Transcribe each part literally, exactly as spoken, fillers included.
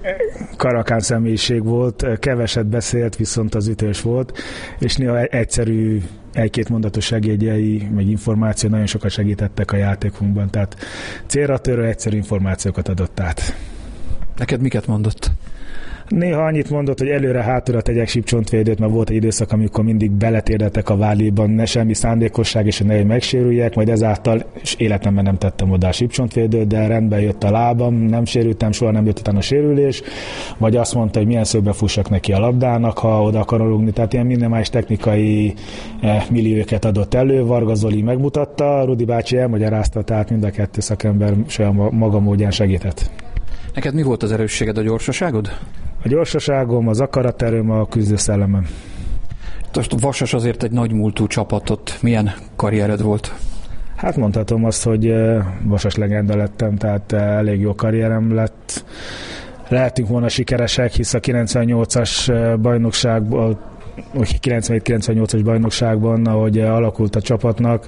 Karakán személyiség volt, keveset beszélt, viszont az ütős volt, és néha egyszerű egy-két mondatos segédjei, meg információ nagyon sokat segítettek a játékunkban, tehát célra törő egyszerű információkat adott át. Neked miket mondott? Néha annyit mondott, hogy előre-hátra tegyek sípcsontvédőt, mert volt egy időszak, amikor mindig beletérdeltek a vállíban, ne semmi szándékosság, és ne megsérüljek, majd ezáltal és életemben nem tettem oda a sípcsontvédőt, de rendben jött a lábam, nem sérültem, soha nem jött utána a sérülés, vagy azt mondta, hogy milyen szögbe fussak neki a labdának, ha oda akar rúgni, tehát ilyen minden más technikai eh, millióket adott elő, Varga Zoli megmutatta, Rudi bácsi elmagyarázta, tehát mind a kettő szakember saját maga módján segített. Neked mi volt az erősséged, a gyorsaságod? A gyorsaságom, az akaraterőm, a küzdőszellemem. Most Vasas azért egy nagy múltú csapatot. Milyen karriered volt? Hát mondhatom azt, hogy Vasas legenda lettem, tehát elég jó karrierem lett. Lehetünk volna sikeresek, hisz a kilencvennyolcas bajnokságban, kilencvenhét kilencvennyolcas bajnokságban, ahogy alakult a csapatnak,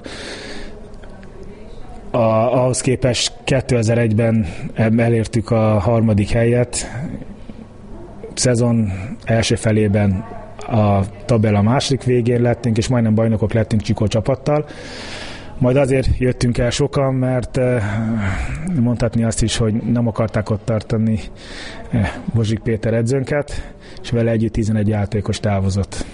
A, ahhoz képest kétezer-egyben elértük a harmadik helyet, szezon első felében a tabella második végén lettünk, és majdnem bajnokok lettünk Csikó csapattal. Majd azért jöttünk el sokan, mert mondhatni azt is, hogy nem akarták ott tartani Bozsik Péter edzőnket, és vele együtt tizenegy játékos távozott.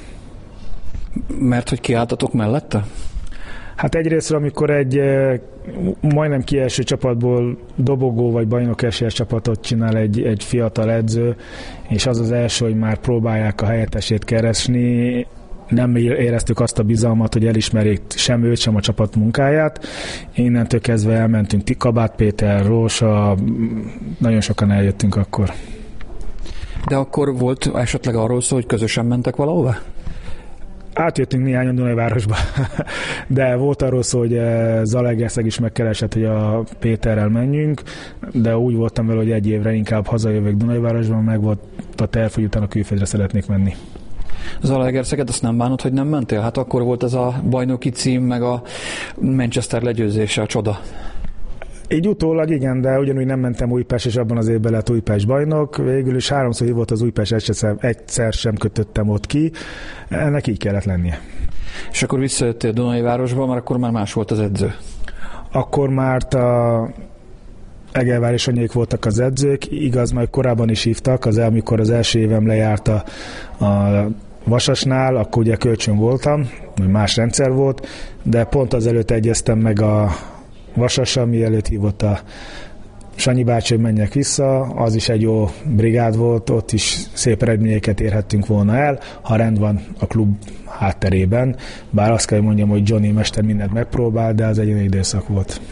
Mert hogy kiálltatok mellette? Hát egyrészt, amikor egy majdnem kieső csapatból dobogó vagy bajnok esélyes csapatot csinál egy, egy fiatal edző, és az az első, hogy már próbálják a helyettesét keresni, nem éreztük azt a bizalmat, hogy elismerjék sem őt, sem a csapat munkáját. Innentől kezdve elmentünk Kabát Péter, Rósa, nagyon sokan eljöttünk akkor. De akkor volt esetleg arról szó, hogy közösen mentek valahova? Átjöttünk néhányan Dunajvárosba, de volt arról szó, hogy Zalaegerszeg is megkeresett, hogy a Péterrel menjünk, de úgy voltam vele, hogy egy évre inkább hazajövök Dunajvárosban, meg volt a terv, hogy utána külföldre szeretnék menni. Zalaegerszeget azt nem bánod, hogy nem mentél? Hát akkor volt ez a bajnoki cím, meg a Manchester legyőzése, a csoda. Így utólag igen, de ugyanúgy nem mentem Újpest, és abban az évben lett Újpest bajnok. Végül is háromszor hívott az Újpest, egyszer, egyszer sem kötöttem ott ki. Ennek így kellett lennie. És akkor visszajöttél Dunajvárosba, mert akkor már más volt az edző. Akkor már a Egervár és Anyék voltak az edzők. Igaz, majd korábban is hívtak, az amikor az első évem lejárt a, a Vasasnál, akkor ugye kölcsön voltam, más rendszer volt, de pont azelőtt egyeztem meg a Vasassal, mielőtt hívott a Sanyi bácsi, hogy menjek vissza, az is egy jó brigád volt, ott is szép eredményeket érhettünk volna el, ha rend van a klub hátterében, bár azt kell mondjam, hogy Johnny mester mindent megpróbál, de az egy olyan időszak volt.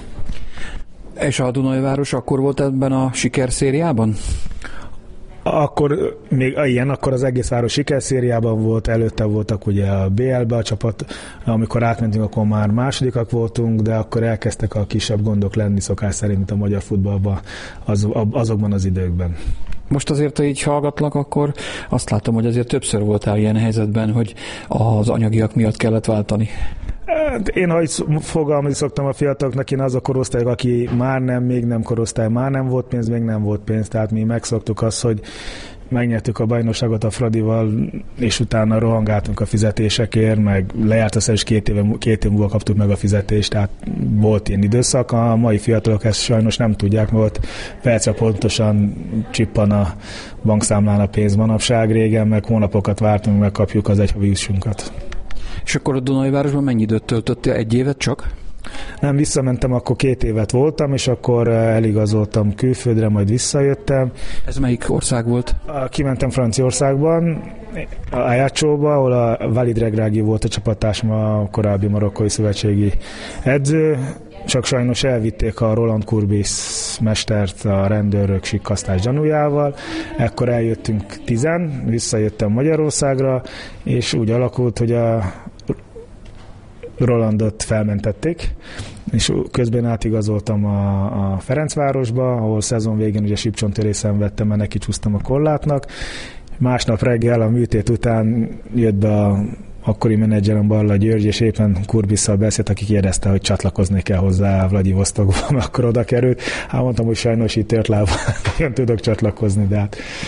És a Dunajváros akkor volt ebben a sikerszériában? Akkor még ilyen, akkor az egész város sikerszériában volt, előtte voltak ugye a bé el-be a csapat, amikor átmentünk, akkor már másodikak voltunk, de akkor elkezdtek a kisebb gondok lenni szokás szerint, mint a magyar futballban az, azokban az időkben. Most azért, ha így hallgatlak, akkor azt látom, hogy azért többször voltál ilyen helyzetben, hogy az anyagiak miatt kellett váltani. Én, ha fogalmazni szoktam a fiataloknak, én az a korosztály, aki már nem, még nem korosztály, már nem volt pénz, még nem volt pénz, tehát mi megszoktuk azt, hogy megnyertük a bajnokságot a Fradival, és utána rohangáltunk a fizetésekért, meg lejárt a szerződés két éve, két év múlva kaptuk meg a fizetést, tehát volt ilyen időszak. A mai fiatalok ezt sajnos nem tudják, mert percre pontosan csippan a bankszámlán a pénz manapság, régen meg hónapokat vártunk, megkapjuk az egyhavi jussunkat. És akkor a Dunajvárosban mennyi időt töltöttél? Egy évet csak? Nem, visszamentem, akkor két évet voltam, és akkor eligazoltam külföldre, majd visszajöttem. Ez melyik ország volt? Kimentem Franciaországban, Ajacóba, ahol a Walid Regragui volt a csapattársam, a korábbi marokkói szövetségi edző, csak sajnos elvitték a Roland Courbis mestert a rendőrök sikkasztás gyanújával. Ekkor eljöttünk tizen, visszajöttem Magyarországra, és úgy alakult, hogy a Rolandot felmentették, és közben átigazoltam a, a Ferencvárosba, ahol szezon végén ugye sípcsontörést szenvedtem, mert neki csúsztam a korlátnak. Másnap reggel a műtét után jött be a akkori menedzserem Balla György, és éppen Kurbisszal beszélt, aki kérdezte, hogy csatlakozni kell hozzá Vladivostokba, akkor oda került. Hát mondtam, hogy sajnos itt tört lába, nem tudok csatlakozni, de hát